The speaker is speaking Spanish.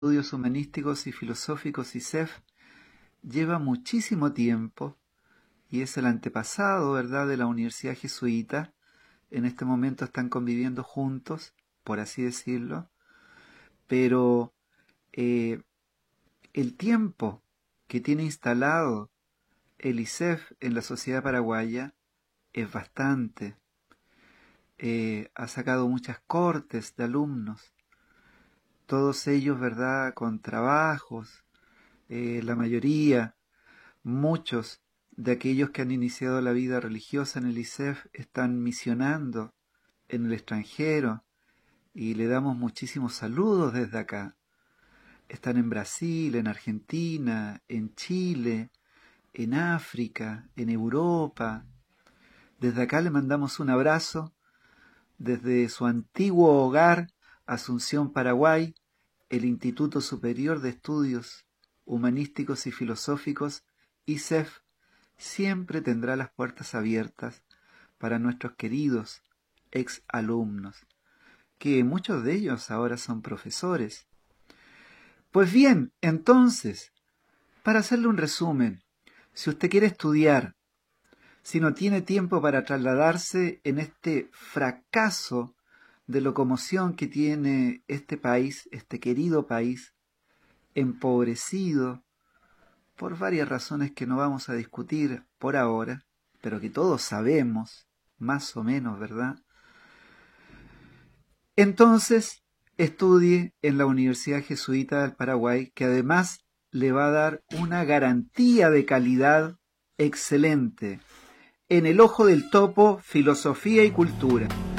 Estudios Humanísticos y Filosóficos ISEF lleva muchísimo tiempo y es el antepasado, ¿verdad?, de la Universidad Jesuita. En este momento están conviviendo juntos, por así decirlo, pero eh, el tiempo que tiene instalado el ISEF en la sociedad paraguaya es bastante. Ha sacado muchas cortes de alumnos, todos ellos, ¿verdad?, con trabajos, la mayoría, muchos de aquellos que han iniciado la vida religiosa en el ISEF están misionando en el extranjero y le damos muchísimos saludos desde acá. Están en Brasil, en Argentina, en Chile, en África, en Europa. Desde acá le mandamos un abrazo desde su antiguo hogar, Asunción, Paraguay, el Instituto Superior de Estudios Humanísticos y Filosóficos, ISEF, siempre tendrá las puertas abiertas para nuestros queridos ex alumnos, que muchos de ellos ahora son profesores. Pues bien, entonces, para hacerle un resumen, si usted quiere estudiar, si no tiene tiempo para trasladarse en este fracaso de locomoción que tiene este país, este querido país, empobrecido, por varias razones que no vamos a discutir por ahora, pero que todos sabemos, más o menos, ¿verdad? Entonces, estudie en la Universidad Jesuita del Paraguay, que además le va a dar una garantía de calidad excelente. En el ojo del topo, filosofía y cultura.